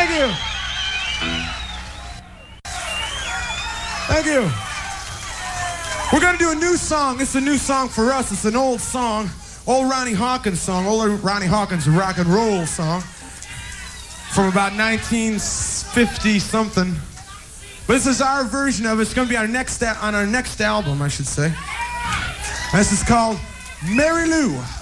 Thank you. Thank you. We're gonna do a new song. It's a new song for us. It's an old song. Old Ronnie Hawkins song. Old Ronnie Hawkins rock and roll song. From about 1950 something. But this is our version of it. It's gonna be on our next album, I should say. This is called Mary Lou.